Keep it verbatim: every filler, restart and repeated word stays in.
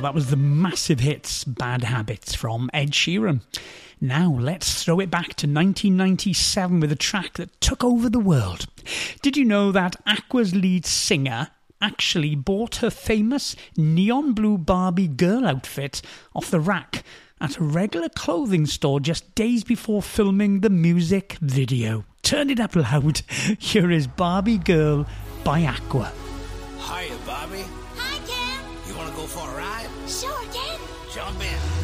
Well, that was the massive hits Bad Habits from Ed Sheeran. Now, let's throw it back to nineteen ninety-seven with a track that took over the world. Did you know that Aqua's lead singer actually bought her famous neon blue Barbie girl outfit off the rack at a regular clothing store just days before filming the music video? Turn it up loud. Here is Barbie Girl by Aqua. Hiya, Barbie. Hi, Ken. You want to go for a ride? Sure, Ken. Jump in.